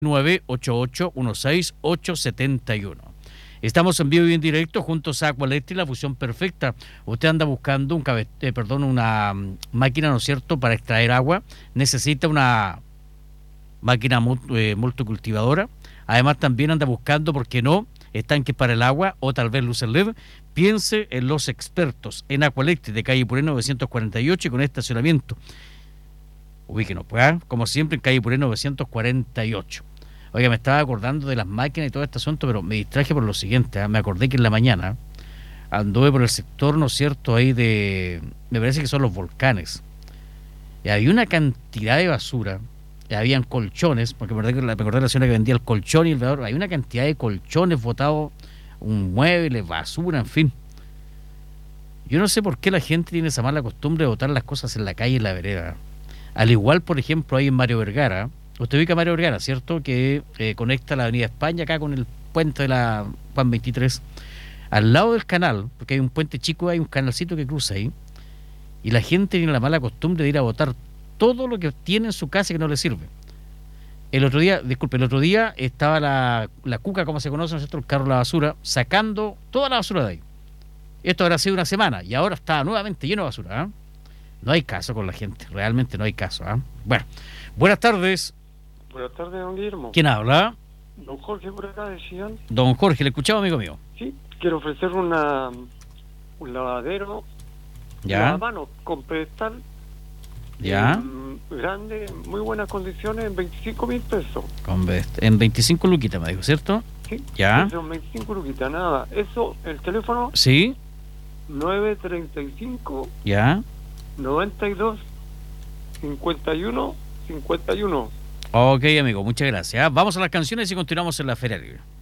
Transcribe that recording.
988-16871. Estamos en vivo y en directo juntos a Aqualectric, la fusión perfecta. Usted anda buscando una máquina, ¿no es cierto?, para extraer agua. Necesita una máquina multicultivadora. Además también anda buscando, ¿por qué no?, estanques para el agua o tal vez luces LED. Piense en los expertos en Aqualectric de calle Puré 948 y con estacionamiento. Ubíquenos, pues, como siempre, en calle Puré 948. Oiga, me estaba acordando de las máquinas y todo este asunto, pero me distraje por lo siguiente. Me acordé que en la mañana anduve por el sector, ¿no es cierto?, ahí me parece que son los Volcanes. Y había una cantidad de basura. Y habían colchones, porque me acordé de la señora que vendía el colchón y el velador. Hay una cantidad de colchones botados, un mueble, basura, en fin. Yo no sé por qué la gente tiene esa mala costumbre de botar las cosas en la calle y en la vereda. Al igual, por ejemplo, ahí en Mario Vergara. Usted ubica Mario Vergara, ¿cierto?, que conecta la avenida España acá con el puente de la Juan 23. Al lado del canal, porque hay un puente chico, hay un canalcito que cruza ahí. Y la gente tiene la mala costumbre de ir a botar todo lo que tiene en su casa que no le sirve. El otro día estaba la cuca, como se conoce, ¿no es cierto?, el carro de la basura, sacando toda la basura de ahí. Esto habrá sido una semana y ahora está nuevamente lleno de basura. No hay caso con la gente, realmente no hay caso. Bueno, buenas tardes. Buenas tardes, don Guillermo. ¿Quién habla? Don Jorge por acá, decían. Don Jorge, le escuchaba, amigo mío. Sí, quiero ofrecer un lavadero. ¿Ya? A mano, con pedestal. ¿Ya? Grande, muy buenas condiciones, en 25.000 pesos. En 25 luquitas, me dijo, ¿cierto? Sí. ¿Ya? Son 25 luquitas, nada. Eso, el teléfono. Sí. 935. ¿Ya? 92 51 51. Ok, amigo, muchas gracias. Vamos a las canciones y continuamos en la Feria Libre.